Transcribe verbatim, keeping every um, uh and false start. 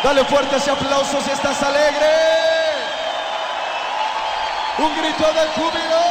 Dale fuerte ese aplauso si estás alegre. Un grito de júbilo.